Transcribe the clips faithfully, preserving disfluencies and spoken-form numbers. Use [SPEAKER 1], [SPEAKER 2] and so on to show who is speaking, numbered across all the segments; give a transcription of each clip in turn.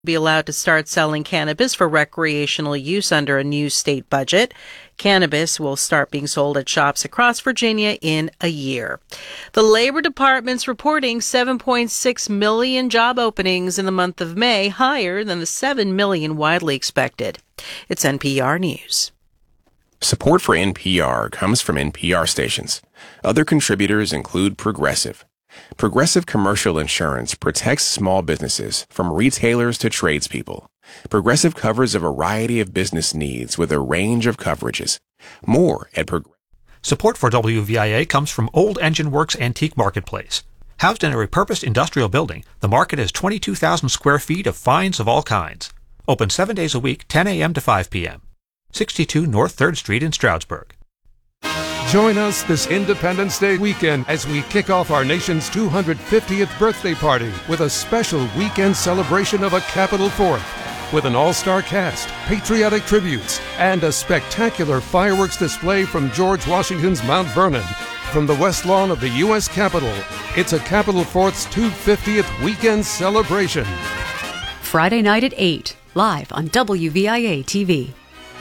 [SPEAKER 1] Be allowed to start selling cannabis for recreational use under a new state budget. Cannabis will start being sold at shops across Virginia in a year. The Labor Department's reporting seven point six million job openings in the month of May, higher than the seven million widely expected. It's N P R News.
[SPEAKER 2] Support for N P R comes from N P R stations. Other contributors include Progressive. Progressive Commercial Insurance protects small businesses from retailers to tradespeople. Progressive covers a variety of business needs with a range of coverages. More at Progressive.
[SPEAKER 3] Support for W V I A comes from Old Engine Works Antique Marketplace. Housed in a repurposed industrial building, the market has twenty-two thousand square feet of finds of all kinds. Open seven days a week, ten a.m. to five p.m. sixty-two North third Street in Stroudsburg.
[SPEAKER 4] Join us this Independence Day weekend as we kick off our nation's two hundred fiftieth birthday party with a special weekend celebration of a Capitol Fourth. With an all-star cast, patriotic tributes, and a spectacular fireworks display from George Washington's Mount Vernon. From the West Lawn of the U S Capitol, it's a Capitol Fourth's two hundred fiftieth weekend celebration.
[SPEAKER 5] Friday night at eight, live on W V I A T V.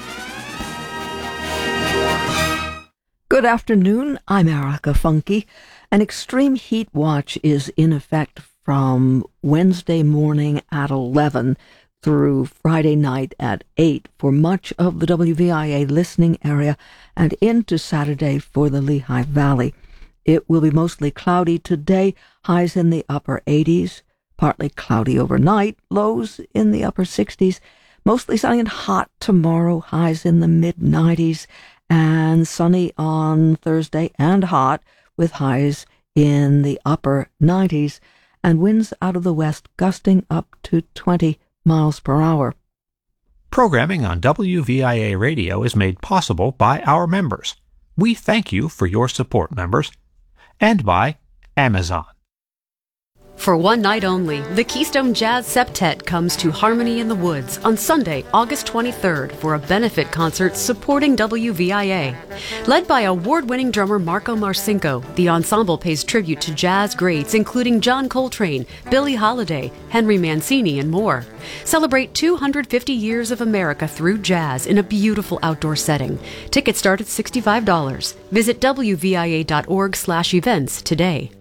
[SPEAKER 6] Good afternoon, I'm Erica Funke. An extreme heat watch is in effect from Wednesday morning at eleven through Friday night at eight for much of the W V I A listening area and into Saturday for the Lehigh Valley. It will be mostly cloudy today, highs in the upper eighties, partly cloudy overnight, lows in the upper sixties, mostly sunny and hot tomorrow, highs in the mid nineties, and sunny on Thursday and hot with highs in the upper nineties and winds out of the west gusting up to twenty miles per hour.
[SPEAKER 3] Programming on W V I A Radio is made possible by our members. We thank you for your support, members. And by Amazon.
[SPEAKER 5] For one night only, the Keystone Jazz Septet comes to Harmony in the Woods on Sunday, August twenty-third for a benefit concert supporting W V I A. Led by award-winning drummer Marco Marcinko, the ensemble pays tribute to jazz greats including John Coltrane, Billie Holiday, Henry Mancini, and more. Celebrate two hundred fifty years of America through jazz in a beautiful outdoor setting. Tickets start at sixty-five dollars. Visit W V I A dot org slash events today.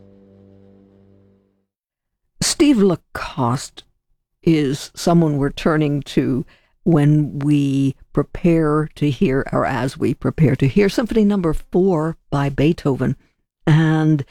[SPEAKER 6] Steve Lacoste is someone we're turning to when we prepare to hear, or as we prepare to hear, Symphony Number Four by Beethoven. And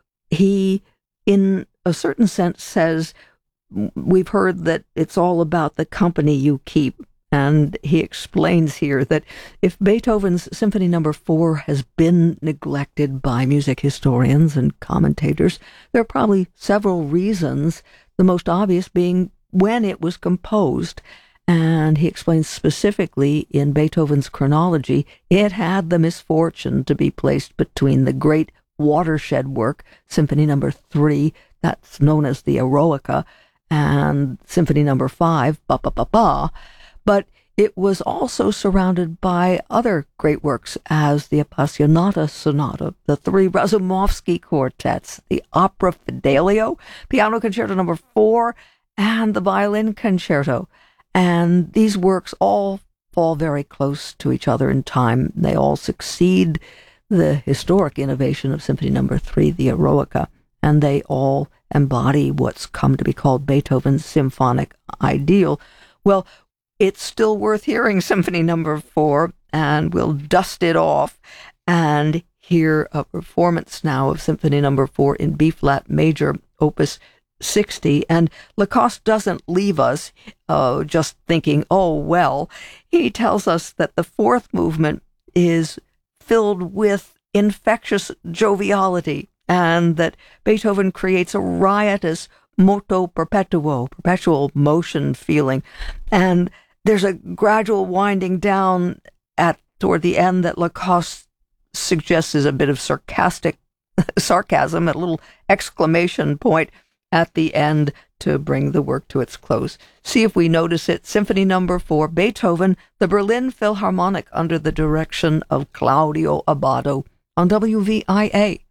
[SPEAKER 6] he, in a certain sense, says, we've heard that it's all about the company you keep. And he explains here that if Beethoven's Symphony Number Four has been neglected by music historians and commentators, there are probably several reasons, the most obvious being when it was composed. And he explains specifically in Beethoven's chronology, it had the misfortune to be placed between the great watershed work, Symphony Number Three, that's known as the Eroica, and Symphony Number Five, Ba Ba Ba Ba. But it was also surrounded by other great works as the Appassionata Sonata, the three Razumovsky quartets, the Opera Fidelio, Piano Concerto Number Four, and the Violin Concerto. And these works all fall very close to each other in time. They all succeed the historic innovation of Symphony Number Three, the Eroica, and they all embody what's come to be called Beethoven's symphonic ideal. Well, it's still worth hearing Symphony Number Four, and we'll dust it off and hear a performance now of Symphony Number Four in B-flat major, Opus sixty. And Lacoste doesn't leave us uh, just thinking, oh, well. He tells us that the fourth movement is filled with infectious joviality, and that Beethoven creates a riotous moto perpetuo, perpetual motion feeling. And there's a gradual winding down at toward the end that Lacoste suggests is a bit of sarcastic sarcasm, a little exclamation point at the end to bring the work to its close. See if we notice it. Symphony Number Four, Beethoven, the Berlin Philharmonic under the direction of Claudio Abbado on W V I A.